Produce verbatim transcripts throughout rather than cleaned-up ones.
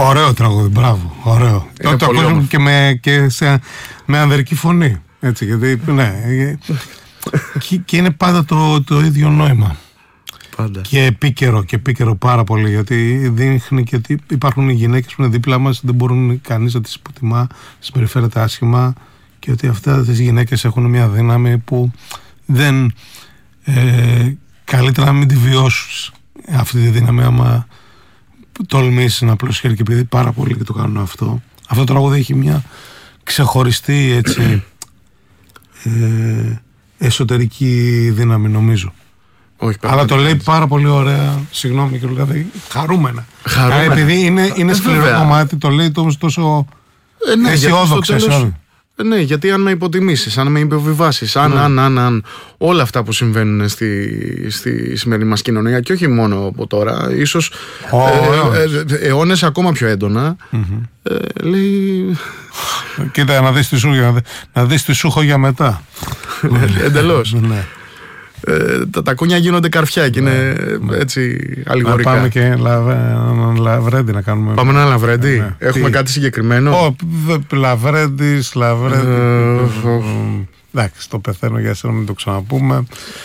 Ωραίο τραγούδι, μπράβο. Ωραίο. Το, το ακούσαμε και, με, και σε, με ανδρική φωνή. Έτσι, γιατί, ναι, και, και είναι πάντα το, το ίδιο νόημα. Πάντα. Και επίκαιρο, και επίκαιρο πάρα πολύ. Γιατί δείχνει και ότι υπάρχουν οι γυναίκες που είναι δίπλα μας, δεν μπορούν κανείς να τις υποτιμά, συμπεριφέρεται άσχημα. Και ότι αυτές τις γυναίκες έχουν μια δύναμη που δεν. Ε, καλύτερα να μην τη βιώσεις αυτή τη δύναμη, άμα τολμήσεις να απλώσεις χέρι, και επειδή πάρα πολλοί και το κάνουν αυτό. Αυτό το τραγούδι έχει μια ξεχωριστή, έτσι, ε, εσωτερική δύναμη, νομίζω. Όχι, αλλά το λέει πάρα πολύ ωραία. Συγγνώμη και Λουκά, χαρούμενα. χαρούμενα. Επειδή είναι, είναι σκληρό βέβαια. κομμάτι, το λέει τόσο, τόσο ε, ναι, αισιόδοξα. Ναι, γιατί αν με υποτιμήσεις, αν με υποβιβάσεις, αν, ναι. αν, αν, αν, όλα αυτά που συμβαίνουν στη, στη σημερινή μας κοινωνία, και όχι μόνο από τώρα, ίσως oh, ε, ε, ε, αιώνες ακόμα πιο έντονα, mm-hmm. ε, λέει... Κοίτα, να δεις τι σου, να δεις τι σου έχω για μετά. Εντελώς. Ναι. Ε, τα τακούνια γίνονται καρφιά και είναι ναι. έτσι αλληγορικά. Να πάμε και έναν Λαβρέντι να κάνουμε. Πάμε έναν Λαβρέντι. Ναι. Έχουμε τι? Κάτι συγκεκριμένο. Ω, Λαβρέντις, Λαβρέντι. Εντάξει, το πεθαίνω για σένα, μην το ξαναπούμε.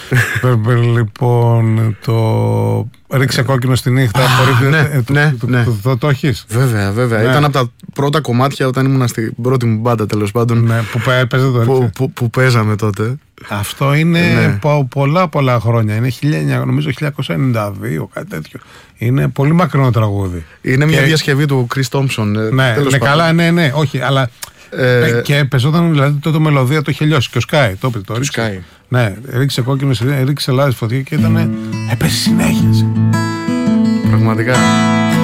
Λοιπόν, το ρίξε κόκκινο στη νύχτα. Το έχεις? Βέβαια, βέβαια. Ήταν από τα πρώτα κομμάτια όταν ήμουν στην πρώτη μου μπάντα, τέλος πάντων. Που παίζαμε τότε. Αυτό είναι ναι. πολλά πολλά χρόνια. Είναι νομίζω χίλια εννιακόσια ενενήντα δύο, κάτι τέτοιο. Είναι πολύ μακρινό τραγούδι. Είναι και... μια διασκευή του Chris Thompson. Ναι, ναι καλά, ναι, ναι, όχι, αλλά. Ε... Και παίζονταν δηλαδή τότε μελωδία, το είχε λιώσει. Και ο Sky, το είπε, το ρίξε. Ναι, ρίξε κόκκινο, ρίξε λάδι φωτιά και ήταν. Έπεσε συνέχεια. Πραγματικά.